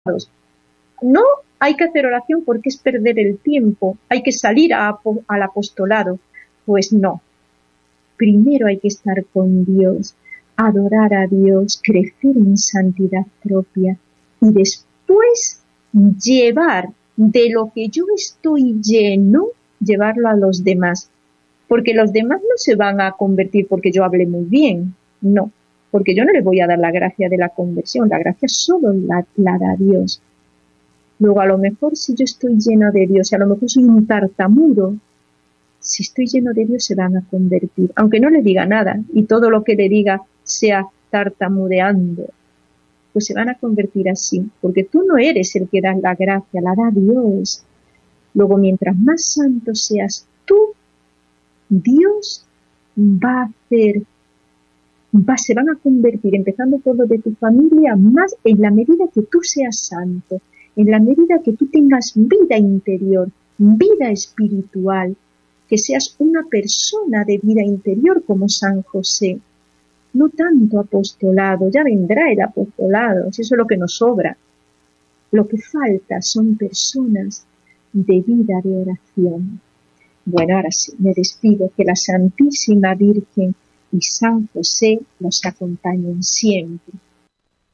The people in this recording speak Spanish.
No hay que hacer oración porque es perder el tiempo, hay que salir al apostolado. Pues no. Primero hay que estar con Dios, adorar a Dios, crecer en santidad propia y después llevar de lo que yo estoy lleno, llevarlo a los demás. Porque los demás no se van a convertir porque yo hable muy bien, no. Porque yo no le voy a dar la gracia de la conversión, la gracia solo la da Dios. Luego, a lo mejor si yo estoy lleno de Dios, y a lo mejor soy un tartamudo, si estoy lleno de Dios se van a convertir, aunque no le diga nada y todo lo que le diga sea tartamudeando, pues se van a convertir así, porque tú no eres el que das la gracia, la da Dios. Luego, mientras más santo seas tú, Dios va a hacer, se van a convertir, empezando por lo de tu familia, más en la medida que tú seas santo, en la medida que tú tengas vida interior, vida espiritual, que seas una persona de vida interior como San José. No tanto apostolado, ya vendrá el apostolado, si eso es lo que nos sobra. Lo que falta son personas de vida de oración. Bueno, ahora sí, me despido, que la Santísima Virgen y San José nos acompañen siempre.